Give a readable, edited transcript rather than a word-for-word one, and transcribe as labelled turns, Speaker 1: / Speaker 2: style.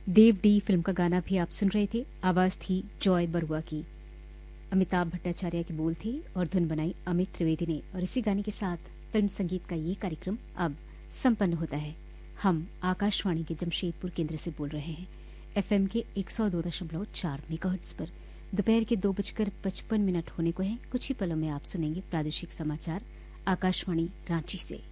Speaker 1: देव D film का गाना भी आप सुन रहे थे। आवाज थी जॉय बरुआ की, अमिताभ भट्टाचार्य के बोल थे और धुन बनाई अमित त्रिवेदी ने। और इसी गाने के साथ फिल्म संगीत का ये कार्यक्रम अब संपन्न होता है। हम आकाशवाणी के जमशेदपुर केंद्र से बोल रहे हैं, एफएम के 102.4 मेगाहर्ट्ज पर। दोपहर के 2:55 होने को हैं। कुछ ही पलों में आप सुनेंगे प्रादेशिक समाचार आकाशवाणी रांची से।